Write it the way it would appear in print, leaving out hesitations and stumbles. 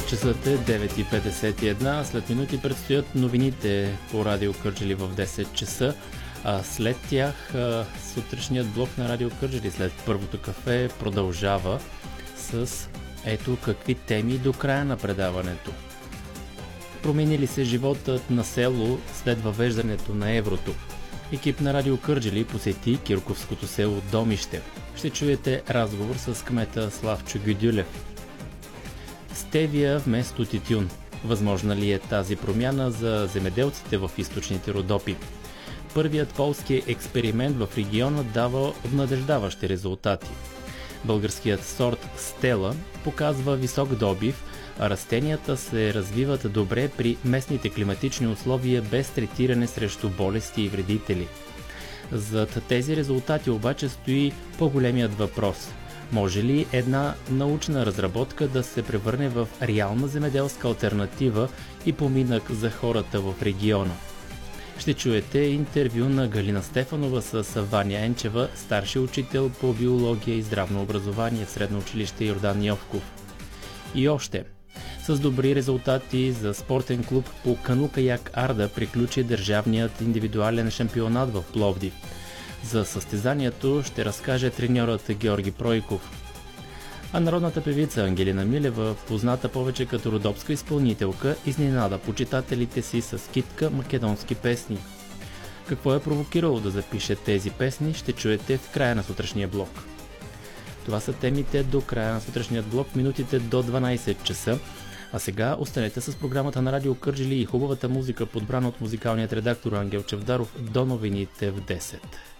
Часът е 9:51. След минути предстоят новините по Радио Кърджали в 10 часа. А след тях сутрешният блок на Радио Кърджали след първото кафе продължава с ето какви теми до края на предаването. Промени ли се животът на село след въвеждането на еврото? Екип на Радио Кърджали посети кирковското село Домище. Ще чуете разговор с кмета Славчо Гюдюлев. Стевия вместо тютюн. Възможна ли е тази промяна за земеделците в източните Родопи? Първият полски експеримент в региона дава обнадеждаващи резултати. Българският сорт Стела показва висок добив, а растенията се развиват добре при местните климатични условия без третиране срещу болести и вредители. Зад тези резултати обаче стои по-големият въпрос. Може ли една научна разработка да се превърне в реална земеделска алтернатива и поминък за хората в региона? Ще чуете интервю на Галина Стефанова с Ваня Енчева, старши учител по биология и здравно образование в средно училище Йордан Йовков. И още. С добри резултати за спортен клуб по кану-каяк Арда приключи държавният индивидуален шампионат в Пловдив. За състезанието ще разкаже треньорът Георги Пройков. А народната певица Ангелина Милева, позната повече като родопска изпълнителка, изненада почитателите си с китка македонски песни. Какво е провокирало да запише тези песни, ще чуете в края на сутрешния блок. Това са темите до края на сутрешният блок, минутите до 12 часа. А сега останете с програмата на Радио Кърджали и хубавата музика, подбрана от музикалният редактор Ангел Чавдаров, до новините в 10.